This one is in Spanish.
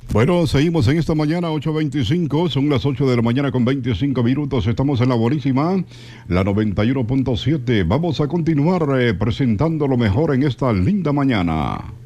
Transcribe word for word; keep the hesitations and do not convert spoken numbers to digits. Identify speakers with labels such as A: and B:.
A: Bueno, seguimos en esta mañana, ocho veinticinco, son las ocho de la mañana con veinticinco minutos, estamos en la buenísima, la noventa y uno punto siete. Vamos a continuar eh, presentando lo mejor en esta linda mañana.